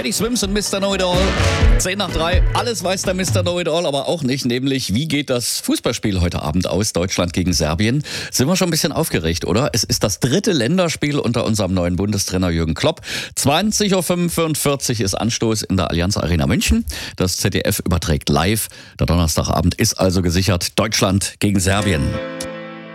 Teddy Swims und Mr. Know-It-All. 10:03. Alles weiß der Mr. Know-It-All, aber auch nicht. Nämlich, wie geht das Fußballspiel heute Abend aus? Deutschland gegen Serbien. Sind wir schon ein bisschen aufgeregt, oder? Es ist das 3. Länderspiel unter unserem neuen Bundestrainer Jürgen Klopp. 20:45 Uhr ist Anstoß in der Allianz Arena München. Das ZDF überträgt live. Der Donnerstagabend ist also gesichert. Deutschland gegen Serbien.